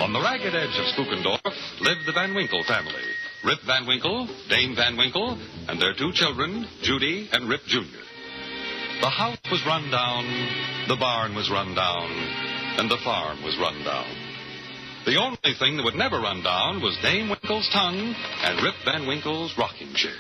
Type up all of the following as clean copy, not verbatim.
On the ragged edge of Spookendorf lived the Van Winkle family. Rip Van Winkle, Dame Van Winkle, and their 2 children, Judy and Rip Jr. The house was run down, the barn was run down, and the farm was run down. The only thing that would never run down was Dame Winkle's tongue and Rip Van Winkle's rocking chair.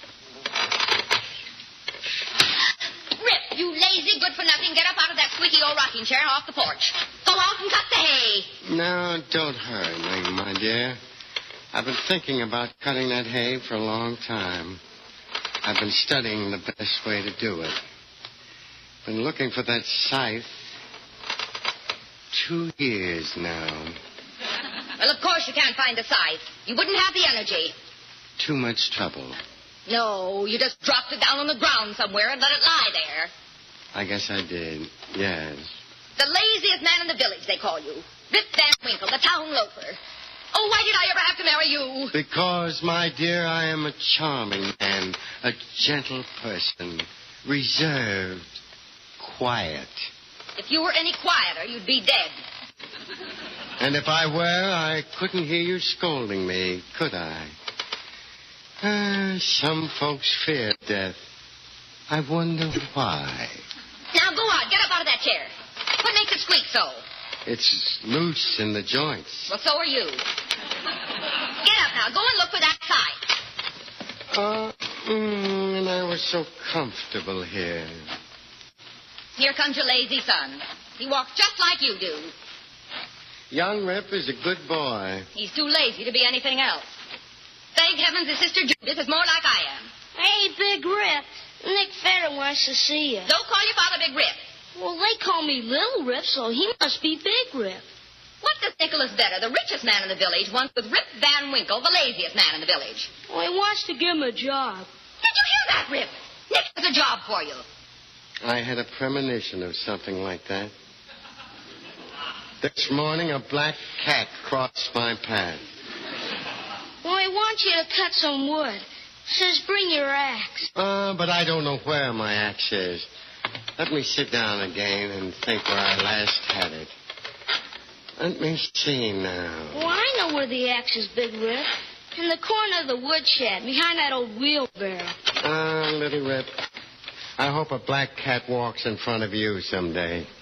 Rip, you lazy, good-for-nothing, get up out of that squeaky old rocking chair and off the porch. Go out and cut the hay. No, don't hurry, Maggie, my dear. I've been thinking about cutting that hay for a long time. I've been studying the best way to do it. Been looking for that scythe 2 years now. Well, of course you can't find the scythe. You wouldn't have the energy. Too much trouble. No, you just dropped it down on the ground somewhere and let it lie there. I guess I did, yes. The laziest man in the village, they call you. Rip Van Winkle, the town loafer. Oh, why did I ever have to marry you? Because, my dear, I am a charming man, a gentle person, reserved, quiet. If you were any quieter, you'd be dead. And if I were, I couldn't hear you scolding me, could I? Some folks fear death. I wonder why. Now go on, get up out of that chair. What makes it squeak so? It's loose in the joints. Well, so are you. Get up now. Go and look for that scythe. And I was so comfortable here. Here comes your lazy son. He walks just like you do. Young Rip is a good boy. He's too lazy to be anything else. Thank heavens his sister Judith is more like I am. Hey, Big Rip. Nick Fetter wants to see you. Don't call your father Big Rip. Well, they call me Little Rip, so he must be Big Rip. What does Nicholas Vedder, the richest man in the village, want with Rip Van Winkle, the laziest man in the village? Well, he wants to give him a job. Did you hear that, Rip? Nick has a job for you. I had a premonition of something like that. This morning, a black cat crossed my path. Well, he wants you to cut some wood. Says bring your axe. But I don't know where my axe is. Let me sit down again and think where I last had it. Let me see now. Well, I know where the axe is, Big Rip. In the corner of the woodshed, behind that old wheelbarrow. Little Rip, I hope a black cat walks in front of you someday.